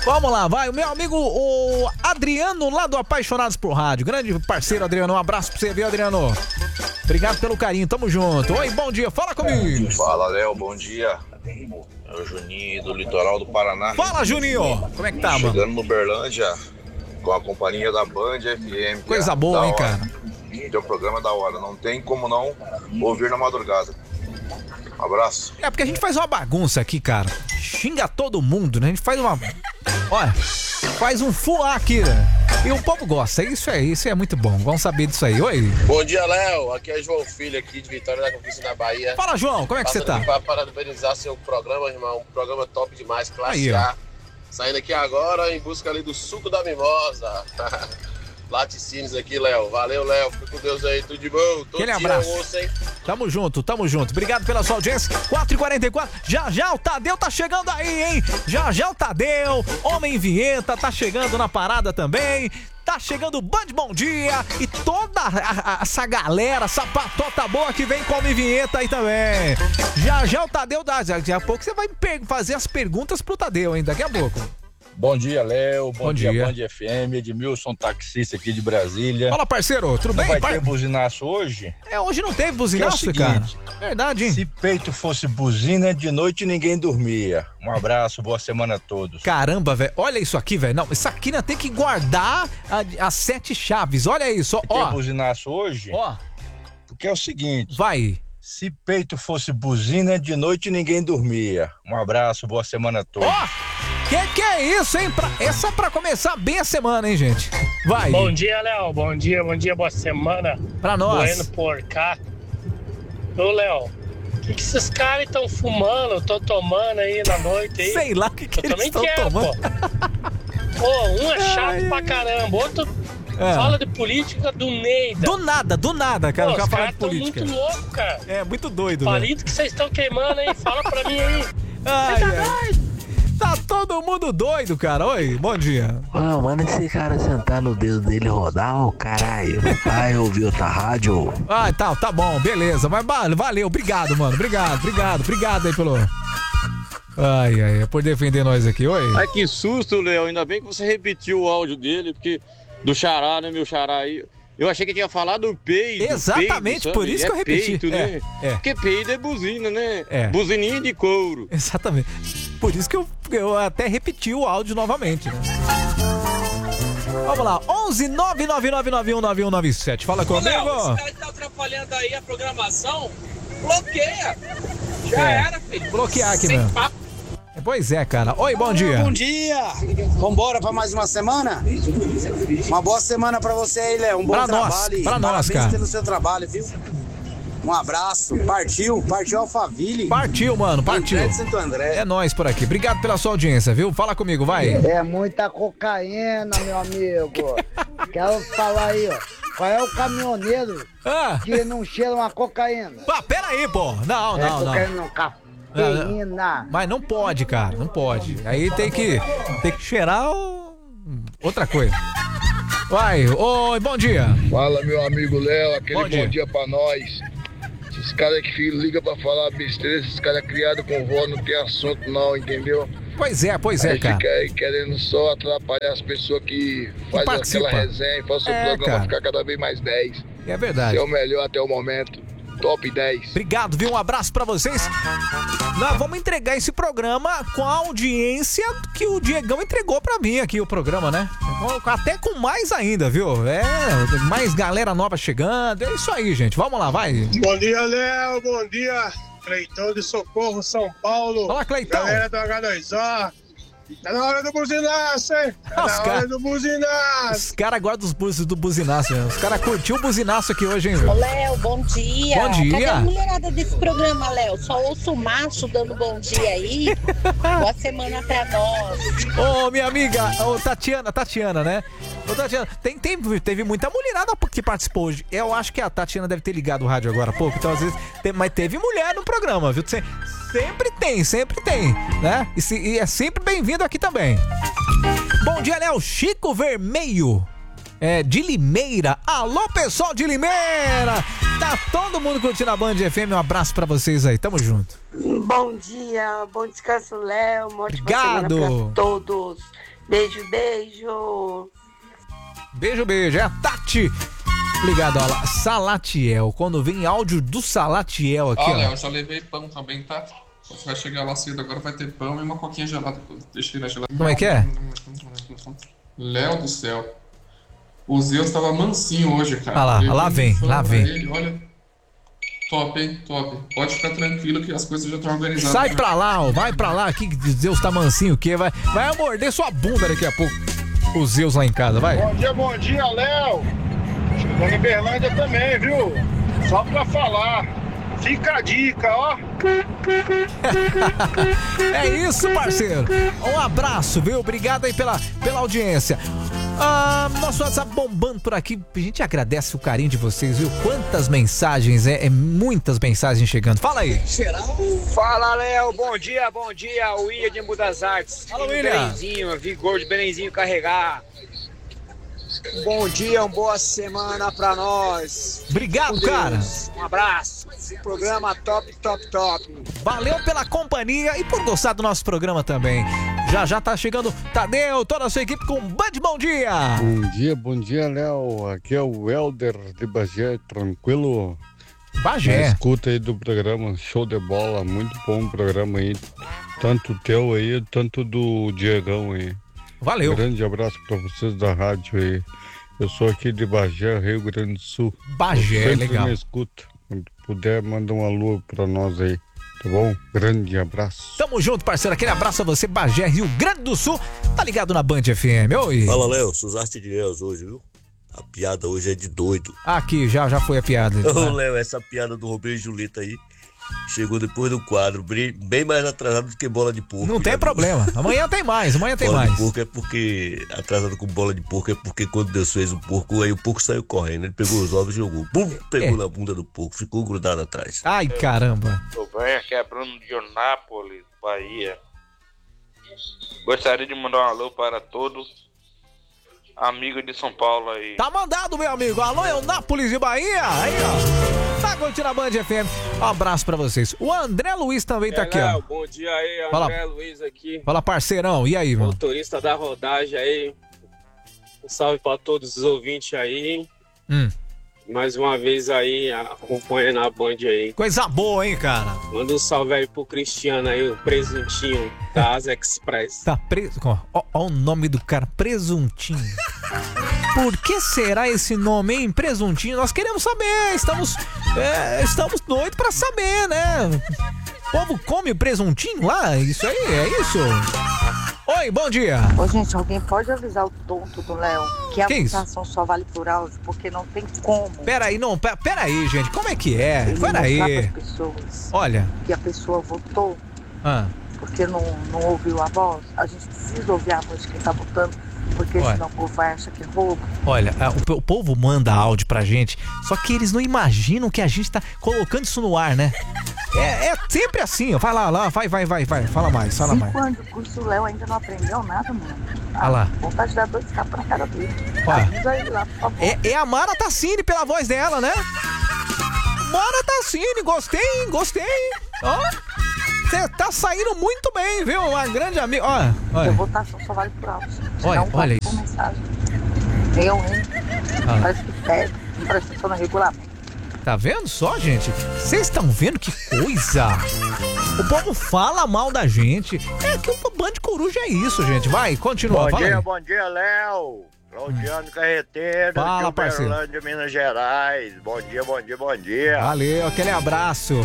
Vamos lá, vai. O meu amigo, o Adriano, lá do Apaixonados por Rádio. Grande parceiro, Adriano. Um abraço pra você, viu, Adriano? Obrigado pelo carinho, tamo junto. Oi, bom dia, fala comigo. Fala, Léo, bom dia. É o Juninho do litoral do Paraná. Fala, Juninho. Como é que tá, mano? Chegando no Uberlândia com a companhia da Band FM. Coisa boa, hein, cara? Teu programa é da hora, não tem como não ouvir na madrugada. Um abraço. É porque a gente faz uma bagunça aqui, cara. Xinga todo mundo, né? A gente faz uma... Olha, faz um fuá aqui, né? E o povo gosta, isso é muito bom. Vamos saber disso aí. Oi. Bom dia, Léo. Aqui é João Filho, aqui de Vitória da Conquista, na Bahia. Fala, João, como é que você tá? Para parabenizar seu programa, irmão. Um programa top demais, classe Aí, A. Saindo aqui agora em busca ali do suco da mimosa. Laticínios aqui, Léo. Valeu, Léo. Fica com Deus aí, tudo de bom. Aquele abraço. Tamo junto. Obrigado pela sua audiência. 4h44. Já o Tadeu tá chegando aí, hein? Já o Tadeu, Homem Vinheta, tá chegando na parada também. Tá chegando o Band Bom Dia e toda essa galera, essa patota boa que vem com Homem Vinheta aí também. Já o Tadeu dá. Daqui a pouco você vai fazer as perguntas pro Tadeu, hein? Daqui a pouco. Bom dia, Léo. Bom dia, Band FM. Edmilson, taxista aqui de Brasília. Fala, parceiro. Tudo bem? Vai ter buzinaço hoje? Hoje não teve buzinaço, cara. Verdade, hein? Se peito fosse buzina, de noite ninguém dormia. Um abraço, boa semana a todos. Caramba, velho. Olha isso aqui, velho. Não, isso aqui tem que guardar as 7 chaves. Olha isso, ó. Tem buzinaço hoje? Ó. Porque é o seguinte. Vai. Se peito fosse buzina, de noite ninguém dormia. Um abraço, boa semana a todos. Ó. Que é isso, hein? Essa é pra começar bem a semana, hein, gente? Vai. Bom dia, Léo. Bom dia, boa semana. Pra nós. Bueno por cá. Ô, Léo, o que esses caras estão fumando, estão tomando aí na noite aí? Sei lá o que eles estão tomando. Pô, um é chato pra caramba, outro fala de política do Neida. Do nada, cara. Pô, os caras estão muito loucos, cara. É, muito doido, velho. Palito que vocês estão queimando aí, fala pra mim aí. Tá todo mundo doido, cara. Oi, bom dia. Manda esse cara sentar no dedo dele e rodar, ô caralho. Vai ouvir outra rádio. Tá bom, beleza. Mas valeu, obrigado, mano. Obrigado aí pelo... Ai, por defender nós aqui, oi. Ai, que susto, Léo. Ainda bem que você repetiu o áudio dele, porque do Xará, né, meu Xará aí. Eu achei que tinha falado do peido. Exatamente, peido, por isso que eu repeti. Peito, né? Porque peido é buzina, né? Buzininha de couro. Exatamente. Por isso que eu até repeti o áudio novamente, né? Vamos lá, 11-999919197. Fala comigo. Léo, esse cara tá atrapalhando aí a programação. Bloqueia. Já era, filho. Bloquear aqui mesmo. Pois é, cara. Oi, bom dia. Bom dia. Vambora pra mais uma semana? Uma boa semana pra você aí, Léo. Um bom trabalho. Pra nós, cara. Parabéns pelo seu trabalho, viu? Um abraço. Partiu Alphaville. Partiu, mano, partiu. André de Santo André. É nóis por aqui. Obrigado pela sua audiência, viu? Fala comigo, vai. É muita cocaína, meu amigo. Quero falar aí, ó. Qual é o caminhoneiro que não cheira uma cocaína? Pera aí, pô. Não. Cocaína não, cafeína. Mas não pode, cara, não pode. Aí tem que cheirar outra coisa. Vai, oi, bom dia. Fala, meu amigo Léo, aquele bom dia pra nós. Esses caras que ligam pra falar besteira, esses caras criados com vó não tem assunto não, entendeu? Pois é, cara. Fica aí querendo só atrapalhar as pessoas que fazem aquela resenha e fazem o seu programa ficar cada vez mais 10. É verdade. Esse é o melhor até o momento. Top 10. Obrigado, viu? Um abraço pra vocês. Nós vamos entregar esse programa com a audiência que o Diegão entregou pra mim aqui, o programa, né? Até com mais ainda, viu? Mais galera nova chegando. É isso aí, gente. Vamos lá, vai. Bom dia, Léo. Bom dia. Cleitão de Socorro, São Paulo. Fala, Cleitão. Galera do H2O. Tá na hora do buzinaço, hein? Tá na hora do buzinaço. Os caras gostam do buzinaço, né? Os caras curtiram o buzinaço aqui hoje, hein, velho? Ô, Léo, bom dia. Bom dia. Cadê a mulherada desse programa, Léo? Só ouço o macho dando bom dia aí. Boa semana pra nós. Ô, minha amiga, Tatiana, né? Ô, Tatiana, teve muita mulherada que participou hoje. Eu acho que a Tatiana deve ter ligado o rádio agora há pouco, então às vezes... Mas teve mulher no programa, viu? Sempre tem, né? E é sempre bem-vindo aqui também. Bom dia, Léo. Chico Vermelho, de Limeira. Alô, pessoal de Limeira. Tá todo mundo curtindo a Band FM. Um abraço pra vocês aí. Tamo junto. Bom dia, bom descanso, Léo. Uma ótima Obrigado. semana pra todos. Beijo, beijo. Beijo, beijo. É a Tati. Ligado, ó lá. Salatiel. Quando vem áudio do Salatiel aqui, ó. Léo, eu já levei pão também, tá? Você vai chegar lá cedo, agora vai ter pão e uma coquinha gelada. Deixa ele na geladeira. Como é que é? Léo do céu. O Zeus tava mansinho hoje, cara. Ah lá vem, lá vem. Ele, olha, top, hein? Top. Pode ficar tranquilo que as coisas já estão organizadas. Sai pra lá, ó. Vai pra lá. Que Zeus tá mansinho o quê? Vai morder sua bunda daqui a pouco. O Zeus lá em casa, vai. Bom dia, Léo. Chegando em Berlândia também, viu? Só pra falar. Fica a dica, ó. É isso, parceiro. Um abraço, viu? Obrigado aí pela audiência. Nosso WhatsApp bombando por aqui. A gente agradece o carinho de vocês, viu? Quantas mensagens, muitas mensagens chegando. Fala aí. Fala, Léo. Bom dia. O William de Embu das Artes. Fala, William. Belenzinho, vigor de Belenzinho carregar. Bom dia, uma boa semana pra nós. Obrigado, cara. Um abraço. Programa top. Valeu pela companhia e por gostar do nosso programa também. Já tá chegando Tadeu, toda a sua equipe com Band Bom Dia. Bom dia, Léo. Aqui é o Helder de Bagé, tranquilo? Bagé. Escuta aí do programa, show de bola, muito bom o programa aí. Tanto teu aí, tanto do Diegão aí. Valeu. Grande abraço pra vocês da rádio aí. Eu sou aqui de Bagé, Rio Grande do Sul. Bagé, legal. Me escuta. Quando puder, manda um alô pra nós aí. Tá bom? Grande abraço. Tamo junto, parceiro. Aquele abraço a você, Bagé, Rio Grande do Sul. Tá ligado na Band FM. Oi. Fala, Léo. Suzaste de Deus hoje, viu? A piada hoje é de doido. Aqui, já foi a piada. Ô, Léo, essa piada do Romeu e Julieta aí chegou depois do quadro, bem mais atrasado do que bola de porco. Não tem problema. Amanhã tem mais, bola de porco é porque, atrasado com bola de porco, é porque quando Deus fez o porco, aí o porco saiu correndo. Ele pegou os ovos e jogou. Bum, pegou na bunda do porco, ficou grudado atrás. Ai, caramba. Tudo bem, aqui é Bruno de Onápolis, Bahia. Gostaria de mandar um alô para todos amigos de São Paulo aí. Tá mandado, meu amigo. Alô, Eunápolis de Bahia. Aí, ó. Tá curtindo a Band FM. Um abraço pra vocês. O André Luiz também tá aqui, ó. Bom dia aí, André Luiz aqui. Fala, parceirão. E aí, mano? Motorista da rodagem aí. Um salve pra todos os ouvintes aí. Mais uma vez aí, acompanhando a Band aí. Coisa boa, hein, cara? Manda um salve aí pro Cristiano aí, o presuntinho da Asa Express. Tá preso. Ó o nome do cara, Presuntinho. Por que será esse nome, hein? Presuntinho? Nós queremos saber. Estamos doidos pra saber, né? O povo come presuntinho lá? Isso aí, é isso? Oi, bom dia. Ô, gente, alguém pode avisar o tonto do Léo que a votação só vale por áudio, porque não tem como. Peraí, gente, como é que é? Peraí. Olha. Que a pessoa votou porque não ouviu a voz. A gente precisa ouvir a voz de quem tá votando, porque senão o povo vai achar que é roubo. Olha, o povo manda áudio pra gente, só que eles não imaginam que a gente tá colocando isso no ar, né? É sempre assim, ó. Vai lá, vai. Fala mais. 5 anos de curso, o Léo ainda não aprendeu nada, mano. Olha lá. Vontade de dar 2 tapas na cara dele. Avisa aí lá, por favor. É a Mara Tassini pela voz dela, né? Mara Tassini, gostei. Ó, você tá saindo muito bem, viu? Uma grande amiga. Olha. A votação só vale por áudio. Olha isso. Mensagem. Parece que pede, não presta atenção no regulamento. Tá vendo só, gente? Vocês estão vendo que coisa? O povo fala mal da gente. É que o Band Coruja é isso, gente. Vai, continua. Bom dia, Léo. Claudiano Carreteiro. Fala, de parceiro. Uberlândia, Minas Gerais. Bom dia. Valeu, aquele abraço.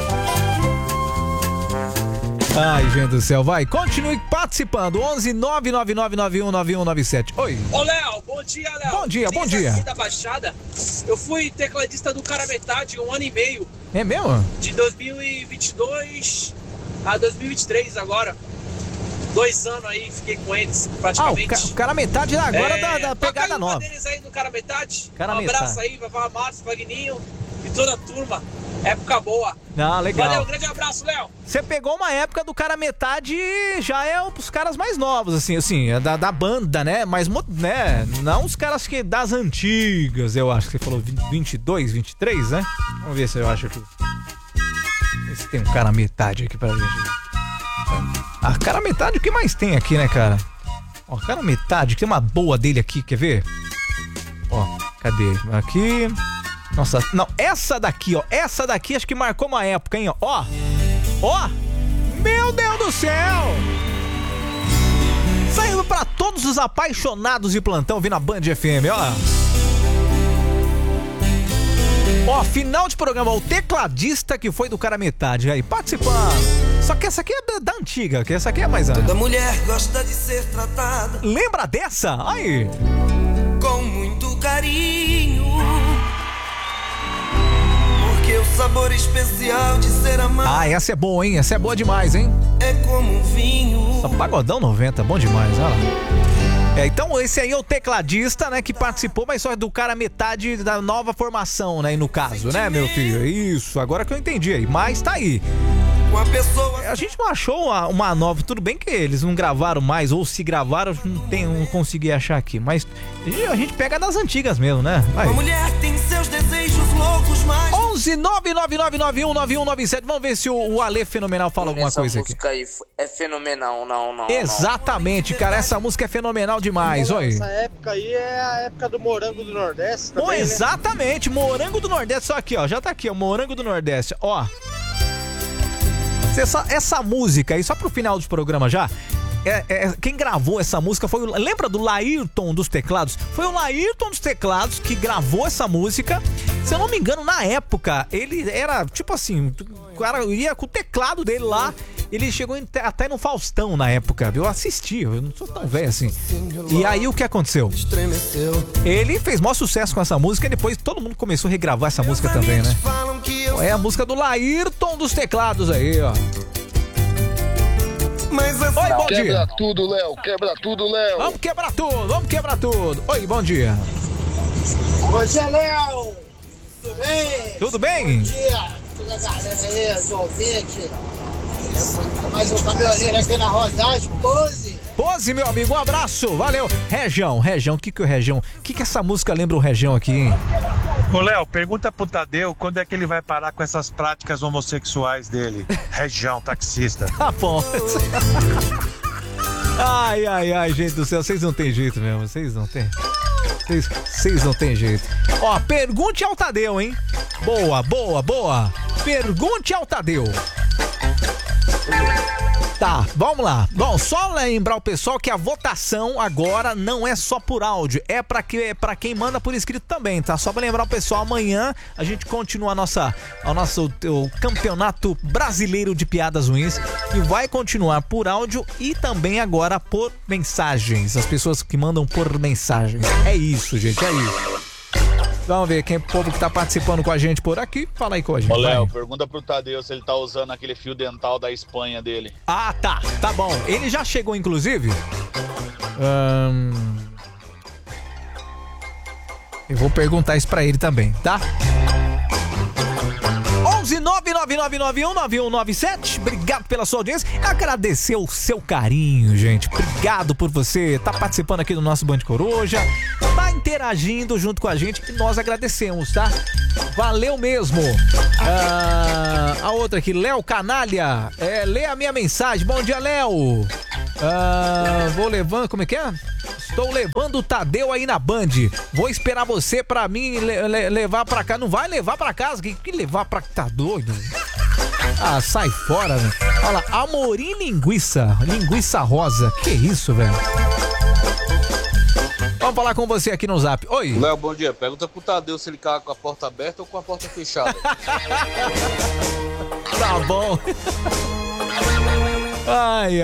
Ai, gente do céu, vai, continue participando. 11 999919197. Oi. Ô, Léo, bom dia, Léo. Bom dia. Aqui da Baixada, eu fui tecladista do Cara Metade 1 ano e meio. É mesmo? De 2022 a 2023 agora. 2 anos aí, fiquei com eles praticamente. O Cara Metade agora da pegada nova. Deles aí do Cara Metade. Cara um abraço Metade. aí, Vavá, Márcio, Vagninho e toda a turma. Época boa. Legal. Valeu, grande abraço, Léo. Você pegou uma época do Cara Metade, já é os caras mais novos, assim, é da banda, né? Mas, né? Não os caras que das antigas, eu acho que você falou 22, 23, né? Vamos ver se eu acho que... Ver se tem um Cara Metade aqui pra gente. Cara Metade, o que mais tem aqui, né, cara? Ó, cara metade, tem uma boa dele aqui, quer ver? Ó, cadê? Aqui. Nossa, não, essa daqui, ó. Essa daqui acho que marcou uma época, hein, ó. Ó! Meu Deus do céu! Saindo pra todos os apaixonados de plantão vindo na Band FM, ó. Ó, final de programa, o tecladista que foi do cara metade aí, participando. Só que essa aqui é da antiga, que essa aqui é mais antiga. Toda mulher gosta de ser tratada. Lembra dessa? Aí. Com muito carinho. Porque o sabor especial de ser amado. Ah, essa é boa, hein? Essa é boa demais, hein? É como um vinho. Essa Pagodão 90, bom demais, olha lá. Então esse aí é o tecladista, né, que participou, mas só do cara metade da nova formação, né, no caso, né, meu filho? Isso, agora que eu entendi aí, mas tá aí. A gente não achou uma nova, tudo bem que eles não gravaram mais, ou se gravaram, não consegui achar aqui, mas a gente pega das antigas mesmo, né? Vai. Uma mulher tem seus desejos loucos, mas... 11-99991-9197, vamos ver se o Ale Fenomenal fala alguma coisa aqui. Essa música aí é fenomenal, não. Exatamente, cara, essa música é fenomenal demais, olha aí. Essa época aí é a época do Morango do Nordeste também, Pô, exatamente, né? Morango do Nordeste, só aqui, ó, já tá aqui, ó, Morango do Nordeste, ó. Essa música aí, só pro final do programa já, quem gravou essa música foi lembra do Laírton dos Teclados? Foi o Laírton dos Teclados que gravou essa música. Se eu não me engano, na época, ele era tipo assim, o cara ia com o teclado dele lá, ele chegou até no Faustão na época, eu assisti, eu não sou tão velho assim. E aí o que aconteceu? Ele fez maior sucesso com essa música e depois todo mundo começou a regravar essa música também, né? É a música do Laírton dos Teclados aí, ó. Oi, bom dia. Quebra tudo, Léo. Quebra tudo, Léo. Vamos quebrar tudo. Oi, bom dia. Bom dia, Léo. Tudo bem? Tudo bem? Bom dia. Toda a galera aí, os ouvintes. Mais um caminhoneiro aqui na rodagem, Pose, meu amigo, um abraço, valeu. Região, o que é o Região? O que essa música lembra o Região aqui, hein? Ô, Léo, pergunta pro Tadeu quando é que ele vai parar com essas práticas homossexuais dele. Região, taxista. Tá bom. Ai, gente do céu, vocês não tem jeito mesmo, vocês não tem jeito. Ó, pergunte ao Tadeu, hein? Boa. Pergunte ao Tadeu. Tá, vamos lá. Bom, só lembrar o pessoal que a votação agora não é só por áudio, é pra quem manda por escrito também, tá? Só pra lembrar o pessoal, amanhã a gente continua o nosso campeonato brasileiro de piadas ruins, que vai continuar por áudio e também agora por mensagens. As pessoas que mandam por mensagens. É isso, gente, é isso. Vamos ver quem é o povo que tá participando com a gente por aqui. Fala aí com a gente. Ô, Léo, pergunta pro Tadeu se ele tá usando aquele fio dental da Espanha dele. Ah, tá bom. Ele já chegou, inclusive. Eu vou perguntar isso pra ele também, tá? 11-99991-9197. Obrigado pela sua audiência. Agradecer o seu carinho, gente. Obrigado por você tá participando aqui do nosso Band Coruja, tá interagindo junto com a gente e nós agradecemos, tá? Valeu mesmo. A outra aqui, Léo Canalha. Lê a minha mensagem. Bom dia, Léo. Vou levando, como é que é? Estou levando o Tadeu aí na Band. Vou esperar você pra mim levar pra cá. Não vai levar pra casa? Que levar pra... Tá doido? Ah, sai fora, né? Olha lá, Amorim Linguiça rosa. Que isso, velho? Vamos falar com você aqui no Zap. Oi. Léo, bom dia. Pergunta pro Tadeu se ele caga com a porta aberta ou com a porta fechada. Tá bom. Ai.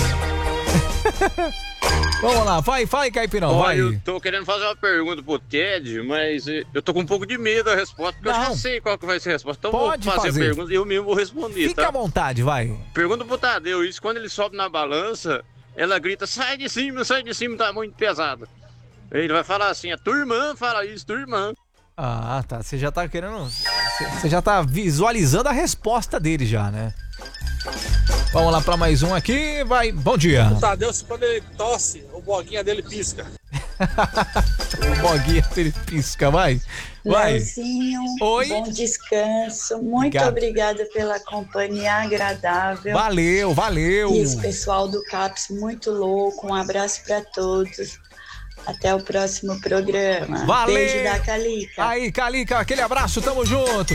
Vamos lá, vai, Caipirão, vai. Eu tô querendo fazer uma pergunta pro Ted, mas eu tô com um pouco de medo da resposta, porque eu já sei qual que vai ser a resposta. Então pode vou fazer a pergunta e eu mesmo vou responder, Fica à vontade, vai. Pergunta pro Tadeu, isso quando ele sobe na balança, ela grita, sai de cima, tá muito pesado. Ele vai falar assim, a tua irmã fala isso, tua irmã. Ah, tá, você já tá querendo... Você já tá visualizando a resposta dele já, né? Vamos lá pra mais um aqui, vai. Bom dia. O Tadeu, quando ele tosse, o boguinha dele pisca. O Boguinha, ele pisca, vai. Leozinho, Oi. bom descanso. Muito obrigada pela companhia agradável. Valeu. E esse pessoal do CAPS muito louco. Um abraço para todos. Até o próximo programa. Valeu. Beijo da Calica. Aí, Calica, aquele abraço, tamo junto.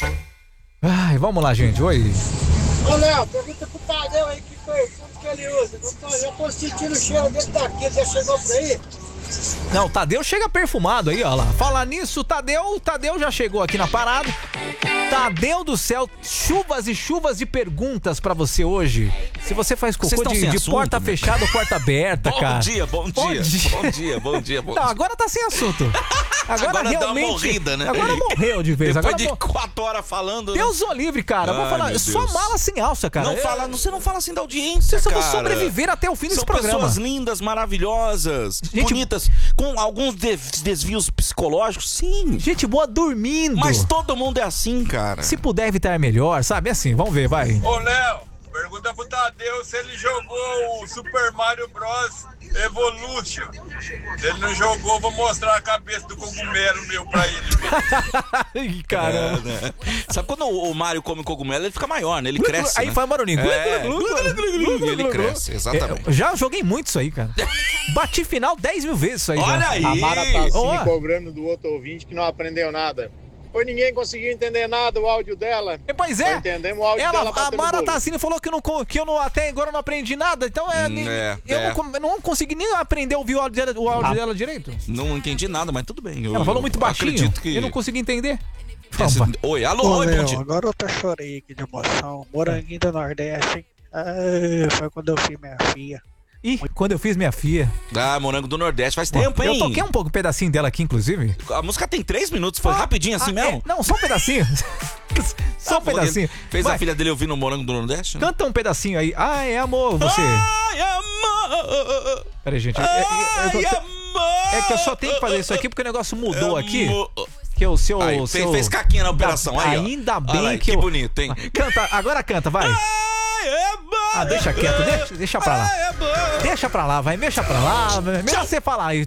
Ai, vamos lá, gente. Oi. Ô, Léo, pergunta pro Tadeu aí que perfume que ele usa. Já tô sentindo o cheiro dele daqui, ele já chegou por aí? Não, o Tadeu chega perfumado aí, ó lá. Falar nisso, o Tadeu já chegou aqui na parada. Tadeu do céu, chuvas e chuvas de perguntas pra você hoje. Se você faz cocô de porta fechada ou porta aberta, cara. Bom dia. Não, agora tá sem assunto. Agora realmente, dá uma morrida, né? Agora morreu de vez. Depois agora de 4 horas falando. Deus o livre, cara. Vou falar, só mala sem alça, cara. Você não fala assim da audiência, cara. Você só sobreviver até o fim desse programa. São pessoas lindas, maravilhosas, bonitas, com alguns desvios psicológicos, sim. Gente boa dormindo. Mas todo mundo é assim, cara. Se puder evitar melhor, sabe? Assim, vamos ver, vai. Ô, Léo, pergunta pro Tadeu se ele jogou o Super Mario Bros. Evolution. Se ele não jogou, vou mostrar a cabeça do cogumelo meu pra ele. Ai, caramba. Né? Sabe quando o Mario come cogumelo, ele fica maior, né? Ele cresce. Aí faz barulhinho. E ele cresce, exatamente. Já joguei muito isso aí, cara. Bati final 10 mil vezes isso aí. Olha aí. A Mara tá assim, cobrando do outro ouvinte que não aprendeu nada. Pois ninguém conseguiu entender nada o áudio dela. Pois é. Entendemos o áudio dela. A Mara Tassini falou que eu não até agora não aprendi nada. Então eu não consegui nem aprender a ouvir o áudio dela direito. Não entendi nada, mas tudo bem. Ela falou muito baixinho. Acredito que... Eu não consegui entender. Oi, alô, oi, bom dia. Agora eu até chorei aqui de emoção. Moranguinho do Nordeste, hein? Foi quando eu fiz minha filha. Ih, quando eu fiz minha filha. Ah, Morango do Nordeste, faz tempo, hein? Eu toquei um pouco, um pedacinho dela aqui, inclusive. A música tem 3 minutos, foi rapidinho assim mesmo? Não, só um pedacinho. Só um pedacinho. Fez a filha dele ouvir no Morango do Nordeste? Né? Canta um pedacinho aí. Ai, amor, você. Ai, amor. Peraí, gente. É que eu só tenho que fazer isso aqui porque o negócio mudou aqui. Que o seu... Fez caquinha na operação. Aí, ainda bem aí, que bonito, hein? Agora canta, vai. Deixa quieto, deixa pra lá. Deixa pra lá, vai, mexa pra lá. Melhor você falar aí.